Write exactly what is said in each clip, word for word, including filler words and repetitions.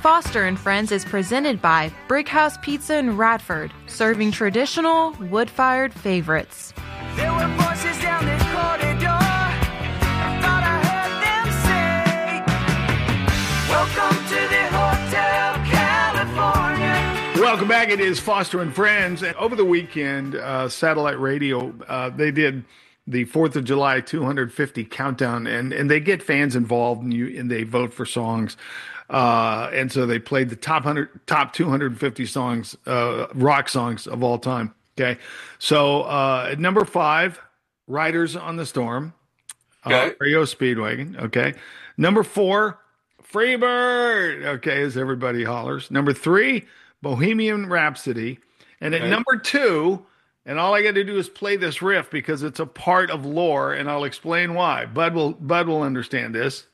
Foster and Friends is presented by Brickhouse Pizza in Radford, serving traditional, wood-fired favorites. There were voices down this corridor. I thought I heard them say, welcome to the Hotel California. Welcome back. It is Foster and Friends. And over the weekend, uh, Satellite Radio, uh, they did the fourth of July two hundred fifty countdown, and, and they get fans involved, and, you, and they vote for songs. Uh, and so they played the top one hundred, top two hundred fifty songs, uh, rock songs of all time. Okay. So, uh, at number five, Riders on the Storm. Okay. Uh, R E O Speedwagon. Okay. Number four, Freebird. Okay. As everybody hollers. Number three, Bohemian Rhapsody. And at Okay. number two, and all I got to do is play this riff because it's a part of lore, and I'll explain why. Bud will, Bud will understand this.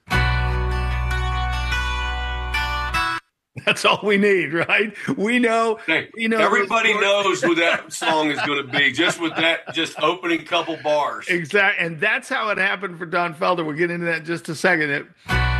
That's all we need, right? We know. Hey, you know everybody knows who that song is going to be just with that, just opening couple bars. Exactly. And that's how it happened for Don Felder. We'll get into that in just a second. It,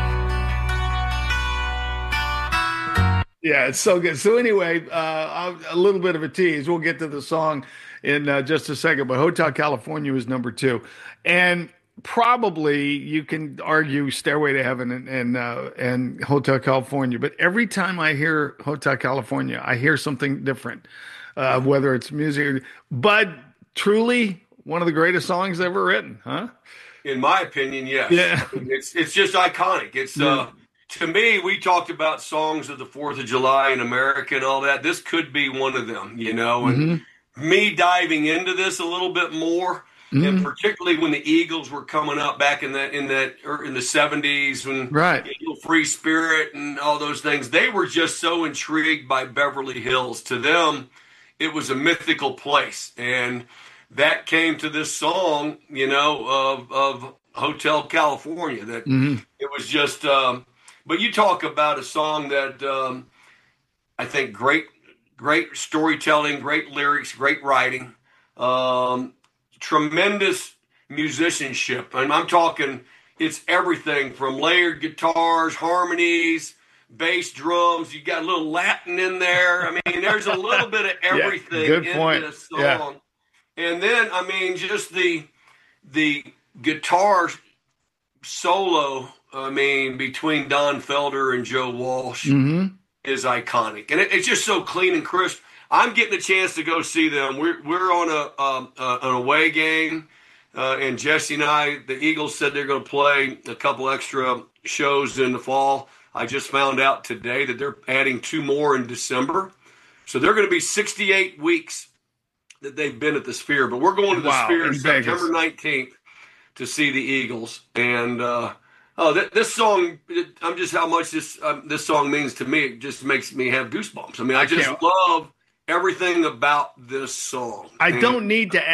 yeah, it's so good. So anyway, uh, a little bit of a tease. We'll get to the song in uh, just a second. But Hotel California was number two. And probably you can argue Stairway to Heaven and and, uh, and Hotel California, but every time I hear Hotel California, I hear something different, uh, whether it's music. But truly, one of the greatest songs ever written, huh? In my opinion, yes. Yeah. It's it's just iconic. It's uh, to me, we talked about songs of the Fourth of July in America and all that. This could be one of them, you know. And Mm-hmm. me diving into this a little bit more. Mm-hmm. And particularly when the Eagles were coming up back in that in that or in the seventies, when Right. Eagle Free Spirit and all those things, they were just so intrigued by Beverly Hills. To them, it was a mythical place, and that came to this song, you know, of of Hotel California. That Mm-hmm. it was just. Um, but you talk about a song that um, I think great, great storytelling, great lyrics, great writing. Um, Tremendous musicianship. And I'm talking, it's everything from layered guitars, harmonies, bass drums. You got a little Latin in there. I mean, there's a little bit of everything good in point. this song. Yeah. And then, I mean, just the the guitar solo, I mean, between Don Felder and Joe Walsh Mm-hmm. is iconic. And it, it's just so clean and crisp. I'm getting a chance to go see them. We're we're on a um, uh, an away game, uh, and Jesse and I, the Eagles said they're going to play a couple extra shows in the fall. I just found out today that they're adding two more in December, so they're going to be sixty-eight weeks that they've been at the Sphere. But we're going to the Wow, Sphere in Vegas. September nineteenth to see the Eagles. And uh, oh, th- this song, it, I'm just how much this um, this song means to me. It just makes me have goosebumps. I mean, I, I just can't- love everything about this song. I And- don't need to